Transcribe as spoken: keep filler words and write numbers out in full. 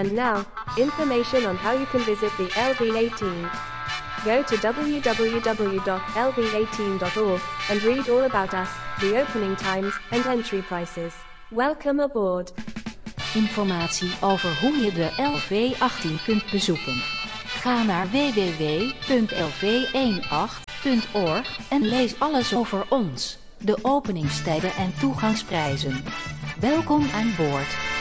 And now, information on how you can visit the L V eighteen. Go to w w w dot l v eighteen dot org and read all about us, the opening times, and entry prices. Welcome aboard. Informatie over hoe je de L V achttien kunt bezoeken. Ga naar w w w punt l v achttien punt org en lees alles over ons, de openingstijden en toegangsprijzen. Welkom aan boord.